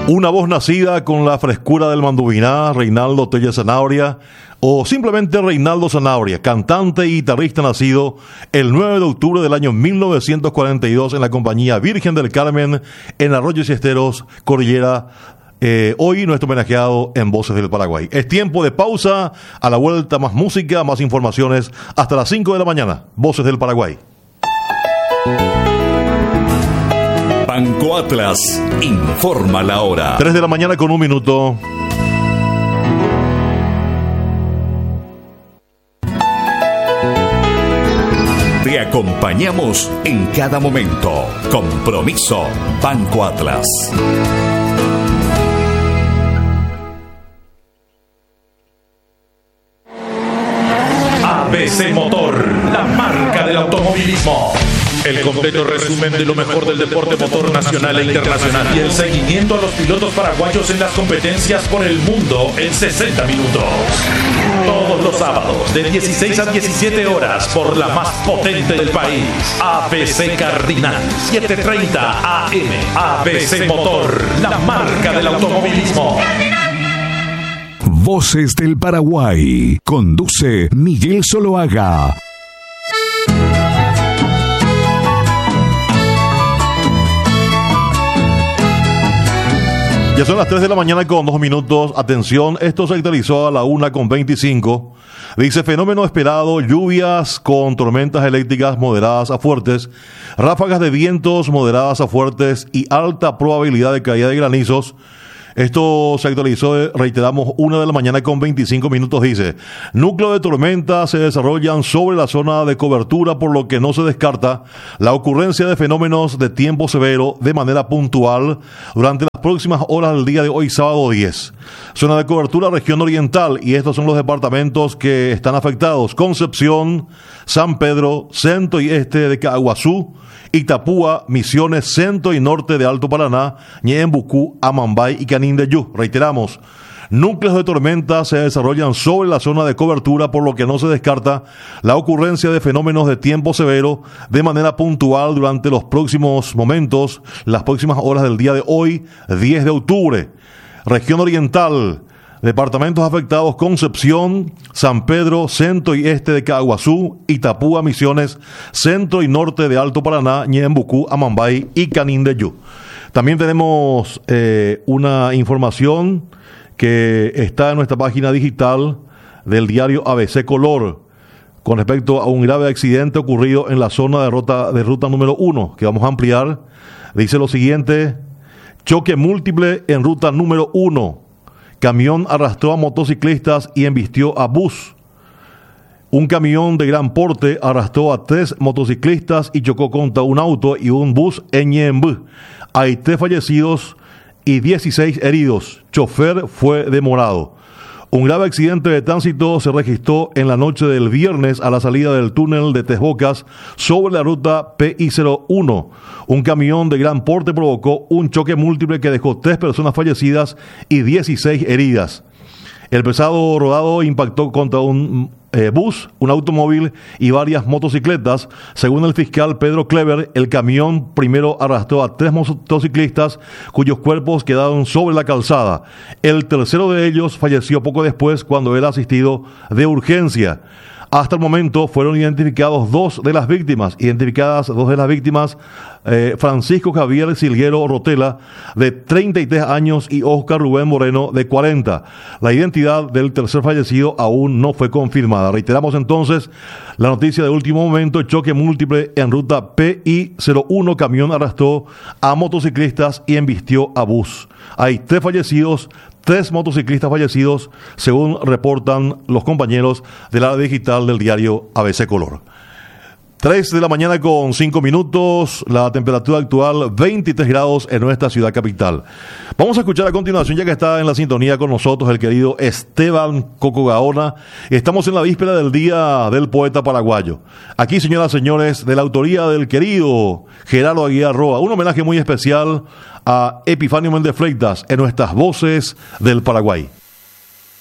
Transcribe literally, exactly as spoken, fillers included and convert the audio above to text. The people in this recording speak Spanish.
Una voz nacida con la frescura del mandubiná, Reinaldo Telle Zanabria, o simplemente Reinaldo Zanabria, cantante y guitarrista nacido el nueve de octubre del año mil novecientos cuarenta y dos en la compañía Virgen del Carmen en Arroyos y Esteros, Cordillera. Eh, hoy nuestro homenajeado en Voces del Paraguay. Es tiempo de pausa, a la vuelta más música, más informaciones, hasta las cinco de la mañana. Voces del Paraguay. Banco Atlas informa la hora. tres de la mañana con un minuto. Te acompañamos en cada momento. Compromiso Banco Atlas. A B C Motor, la marca del automovilismo. El completo resumen de lo mejor del deporte motor nacional e internacional y el seguimiento a los pilotos paraguayos en las competencias por el mundo en sesenta minutos. Todos los sábados de dieciséis a diecisiete horas por la más potente del país. A B C Cardinal, siete treinta A M. A B C Motor, la marca del automovilismo. Voces del Paraguay. Conduce Miguel Zuluaga. Ya son las tres de la mañana con dos minutos. Atención, esto se actualizó a la una con veinticinco. Dice: fenómeno esperado, lluvias con tormentas eléctricas moderadas a fuertes, ráfagas de vientos moderadas a fuertes y alta probabilidad de caída de granizos. Esto se actualizó, reiteramos, una de la mañana con veinticinco minutos. Dice: núcleo de tormenta se desarrollan sobre la zona de cobertura, por lo que no se descarta la ocurrencia de fenómenos de tiempo severo de manera puntual durante las próximas horas del día de hoy, sábado diez. Zona de cobertura, región oriental, y estos son los departamentos que están afectados: Concepción, San Pedro, centro y este de Caaguazú, Itapúa, Misiones, centro y norte de Alto Paraná, Ñeembucú, Amambay y Canindeyú. Reiteramos, núcleos de tormenta se desarrollan sobre la zona de cobertura, por lo que no se descarta la ocurrencia de fenómenos de tiempo severo de manera puntual durante los próximos momentos, las próximas horas del día de hoy, diez de octubre. Región oriental, departamentos afectados: Concepción, San Pedro, centro y este de Caaguazú, Itapúa, Misiones, centro y norte de Alto Paraná, Ñeembucú, Amambay y Canindeyú. También tenemos eh, una información que está en nuestra página digital del diario A B C Color con respecto a un grave accidente ocurrido en la zona de ruta, de ruta número uno, que vamos a ampliar. Dice lo siguiente: choque múltiple en ruta número uno. Camión arrastró a motociclistas y embistió a bus. Un camión de gran porte arrastró a tres motociclistas y chocó contra un auto y un bus en Ñeembu. Hay tres fallecidos y dieciséis heridos. Chofer fue demorado. Un grave accidente de tránsito se registró en la noche del viernes a la salida del túnel de Tres Bocas sobre la ruta P I cero uno. Un camión de gran porte provocó un choque múltiple que dejó tres personas fallecidas y dieciséis heridas. El pesado rodado impactó contra un eh, bus, un automóvil y varias motocicletas. Según el fiscal Pedro Clever, el camión primero arrastró a tres motociclistas cuyos cuerpos quedaron sobre la calzada. El tercero de ellos falleció poco después cuando era asistido de urgencia. Hasta el momento fueron identificados dos de las víctimas, identificadas dos de las víctimas, eh, Francisco Javier Silguero Rotela, de treinta y tres años, y Oscar Rubén Moreno, de cuarenta. La identidad del tercer fallecido aún no fue confirmada. Reiteramos entonces la noticia de último momento: choque múltiple en ruta P I cero uno, camión arrastró a motociclistas y embistió a bus. Hay tres fallecidos, tres motociclistas fallecidos, según reportan los compañeros del área digital del diario A B C Color. tres de la mañana con cinco minutos, la temperatura actual veintitrés grados en nuestra ciudad capital. Vamos a escuchar a continuación, ya que está en la sintonía con nosotros el querido Esteban Coco Gaona. Estamos en la víspera del Día del Poeta Paraguayo. Aquí, señoras y señores, de la autoría del querido Gerardo Aguiar Roa, un homenaje muy especial a Epifanio Méndez Freitas en nuestras Voces del Paraguay.